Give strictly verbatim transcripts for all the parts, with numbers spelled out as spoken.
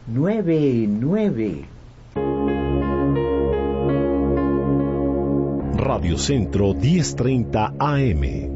nueve nueve. Radio Centro diez treinta A M.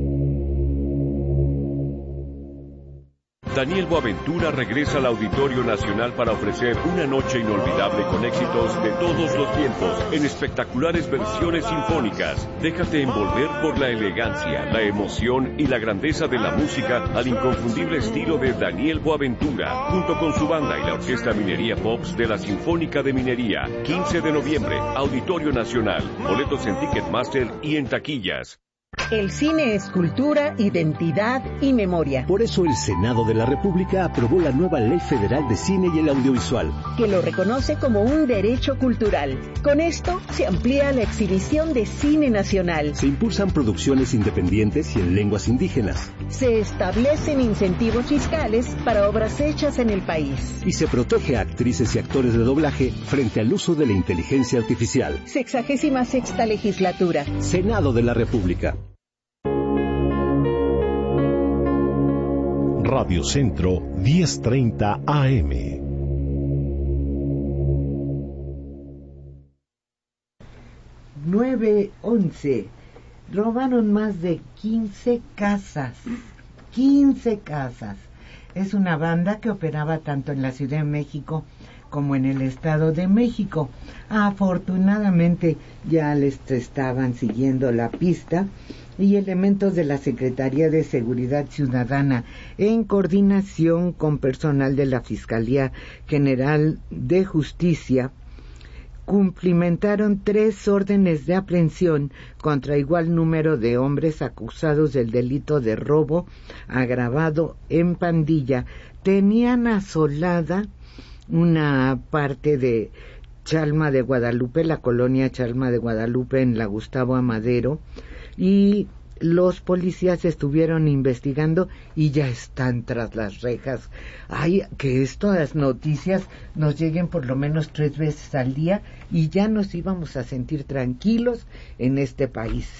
Daniel Boaventura regresa al Auditorio Nacional para ofrecer una noche inolvidable con éxitos de todos los tiempos en espectaculares versiones sinfónicas. Déjate envolver por la elegancia, la emoción y la grandeza de la música al inconfundible estilo de Daniel Boaventura, junto con su banda y la Orquesta Minería Pops de la Sinfónica de Minería. quince de noviembre, Auditorio Nacional. Boletos en Ticketmaster y en taquillas. El cine es cultura, identidad y memoria. Por eso el Senado de la República aprobó la nueva Ley Federal de Cine y el Audiovisual, que lo reconoce como un derecho cultural. Con esto se amplía la exhibición de cine nacional. Se impulsan producciones independientes y en lenguas indígenas. Se establecen incentivos fiscales para obras hechas en el país. Y se protege a actrices y actores de doblaje frente al uso de la inteligencia artificial. Sexagésima sexta legislatura. Senado de la República. Radio Centro diez treinta A M. nueve once. Robaron más de quince casas. quince casas. Es una banda que operaba tanto en la Ciudad de México como en el Estado de México. Afortunadamente ya les estaban siguiendo la pista y elementos de la Secretaría de Seguridad Ciudadana, en coordinación con personal de la Fiscalía General de Justicia, cumplimentaron tres órdenes de aprehensión contra igual número de hombres acusados del delito de robo agravado en pandilla. Tenían asolada una parte de Chalma de Guadalupe, la colonia Chalma de Guadalupe, en la Gustavo Amadero, y los policías estuvieron investigando y ya están tras las rejas. Ay, que estas noticias nos lleguen por lo menos tres veces al día y ya nos íbamos a sentir tranquilos en este país.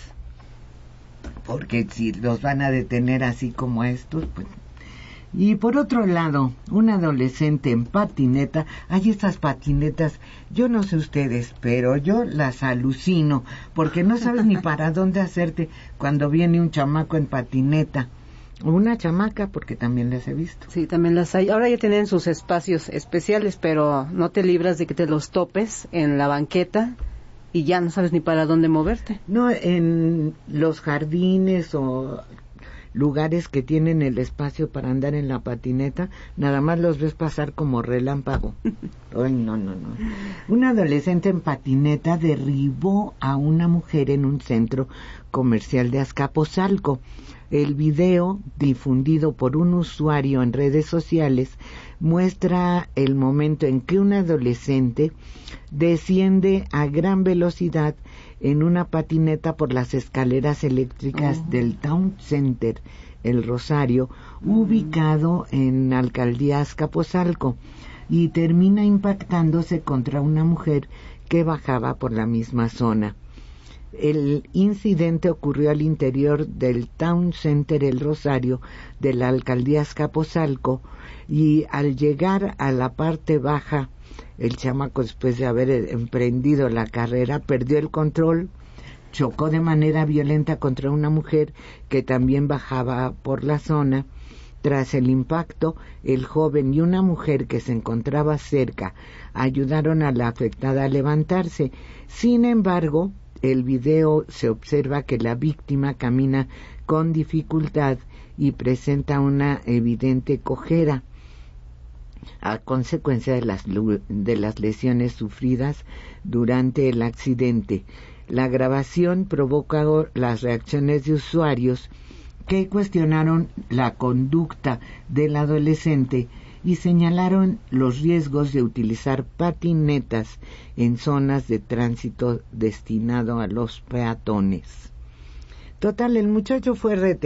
Porque si los van a detener así como estos, pues... Y por otro lado, un adolescente en patineta, hay estas patinetas, yo no sé ustedes, pero yo las alucino, porque no sabes ni para dónde hacerte cuando viene un chamaco en patineta, o una chamaca, porque también las he visto. Sí, también las hay. Ahora ya tienen sus espacios especiales, pero no te libras de que te los topes en la banqueta y ya no sabes ni para dónde moverte. No, en los jardines o lugares que tienen el espacio para andar en la patineta, nada más los ves pasar como relámpago. Ay, no, no, no. Un adolescente en patineta derribó a una mujer en un centro comercial de Azcapotzalco. El video, difundido por un usuario en redes sociales, muestra el momento en que un adolescente desciende a gran velocidad en una patineta por las escaleras eléctricas uh-huh. del Town Center El Rosario, uh-huh. ubicado en Alcaldía Azcapotzalco, y termina impactándose contra una mujer que bajaba por la misma zona. El incidente ocurrió al interior del Town Center El Rosario de la Alcaldía Azcapotzalco, y al llegar a la parte baja, el chamaco, después de haber emprendido la carrera, perdió el control, chocó de manera violenta contra una mujer que también bajaba por la zona. Tras el impacto, el joven y una mujer que se encontraba cerca ayudaron a la afectada a levantarse. Sin embargo, el video se observa que la víctima camina con dificultad y presenta una evidente cojera a consecuencia de las, de las lesiones sufridas durante el accidente. La grabación provocó las reacciones de usuarios que cuestionaron la conducta del adolescente y señalaron los riesgos de utilizar patinetas en zonas de tránsito destinado a los peatones. Total, el muchacho fue retenido